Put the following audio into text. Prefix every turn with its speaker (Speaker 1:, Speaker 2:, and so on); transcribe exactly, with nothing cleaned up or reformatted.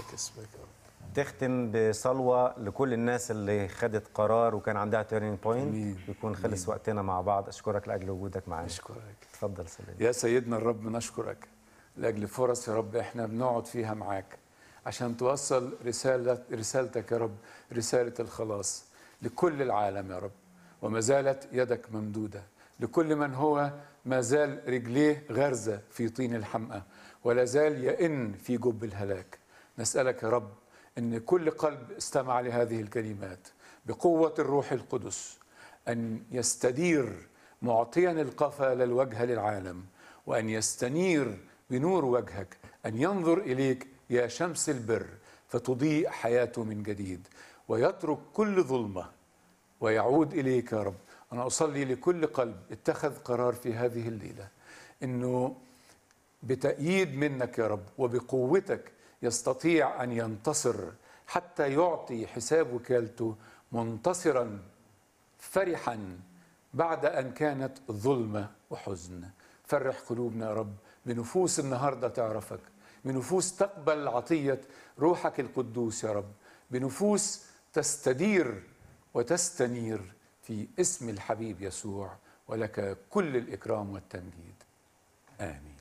Speaker 1: لك اسمك يا رب.
Speaker 2: تختم بصلوة لكل الناس اللي خدت قرار وكان عندها تيرنينج بوينت، ويكون خلص وقتنا مع بعض. أشكرك لأجل وجودك معنا.
Speaker 1: أشكرك.
Speaker 2: تفضل سلام.
Speaker 1: يا سيدنا الرب نشكرك لأجل فرص يا رب إحنا بنقعد فيها معاك عشان توصل رسالة رسالتك يا رب، رسالة الخلاص لكل العالم يا رب. وما زالت يدك ممدودة لكل من هو ما زال رجليه غرزة في طين الحمأة ولا زال يئن في جب الهلاك. نسألك يا رب إن كل قلب استمع لهذه الكلمات بقوة الروح القدس أن يستدير معطيا القفا للوجه للعالم، وأن يستنير بنور وجهك، أن ينظر إليك يا شمس البر فتضيء حياته من جديد ويترك كل ظلمة ويعود إليك يا رب. أنا أصلي لكل قلب اتخذ قرار في هذه الليلة إنه بتأييد منك يا رب وبقوتك يستطيع أن ينتصر حتى يعطي حساب وكالته منتصرا فرحا بعد أن كانت ظلمة وحزن. فرح قلوبنا يا رب بنفوس النهاردة تعرفك، بنفوس تقبل عطية روحك القدوس يا رب، بنفوس تستدير وتستنير في اسم الحبيب يسوع، ولك كل الإكرام والتمجيد. آمين.